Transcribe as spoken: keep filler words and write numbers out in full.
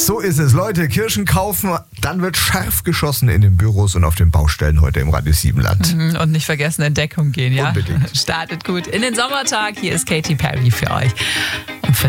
So ist es. Leute, Kirschen kaufen, dann wird scharf geschossen in den Büros und auf den Baustellen heute im Radio Siebenland. Und nicht vergessen, in Deckung gehen, ja? Unbedingt. Startet gut in den Sommertag. Hier ist Katy Perry für euch.